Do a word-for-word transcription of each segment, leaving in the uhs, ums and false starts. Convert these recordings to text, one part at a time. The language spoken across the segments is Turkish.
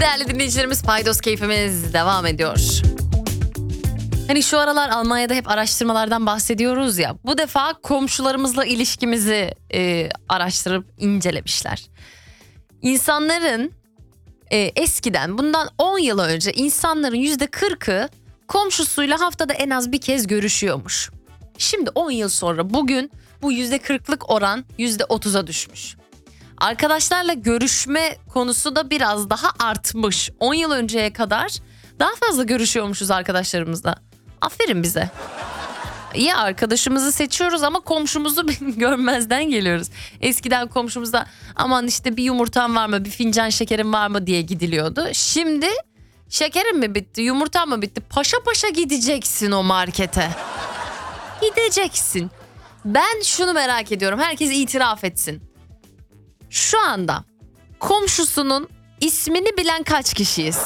Değerli dinleyicilerimiz, Paydos keyfimiz devam ediyor. Hani şu aralar Almanya'da hep araştırmalardan bahsediyoruz ya. Bu defa komşularımızla ilişkimizi e, araştırıp incelemişler. İnsanların e, eskiden bundan on yıl önce insanların yüzde kırkı komşusuyla haftada en az bir kez görüşüyormuş. Şimdi on yıl sonra bugün bu yüzde kırklık oran yüzde otuza düşmüş. Arkadaşlarla görüşme konusu da biraz daha artmış. on yıl önceye kadar daha fazla görüşüyormuşuz arkadaşlarımızla. Aferin bize. İyi, arkadaşımızı seçiyoruz ama komşumuzu görmezden geliyoruz. Eskiden komşumuzda aman işte bir yumurtan var mı, bir fincan şekerin var mı diye gidiliyordu. Şimdi şekerin mi bitti, yumurtan mı bitti? Paşa paşa gideceksin o markete. Gideceksin. Ben şunu merak ediyorum, herkes itiraf etsin. Şu anda komşusunun ismini bilen kaç kişiyiz?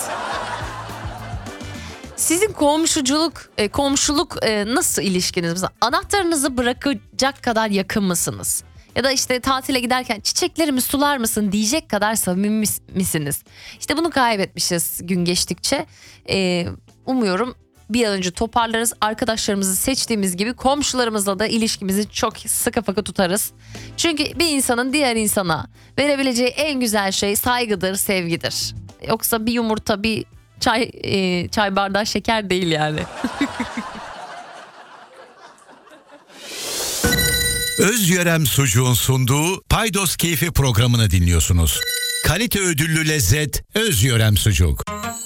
Sizin komşuculuk, e, komşuluk e, nasıl ilişkiniz? Mesela anahtarınızı bırakacak kadar yakın mısınız? Ya da işte tatile giderken çiçeklerimi sular mısın diyecek kadar samimi misiniz? İşte bunu kaybetmişiz gün geçtikçe. E, umuyorum bir an önce toparlarız. Arkadaşlarımızı seçtiğimiz gibi komşularımızla da ilişkimizi çok sıkı fıkı tutarız. Çünkü bir insanın diğer insana verebileceği en güzel şey saygıdır, sevgidir. Yoksa bir yumurta, bir çay e, çay bardağı şeker değil yani. Özyörem Sucuğun sunduğu Paydos Keyfi programını dinliyorsunuz. Kalite ödüllü lezzet Özyörem Sucuk.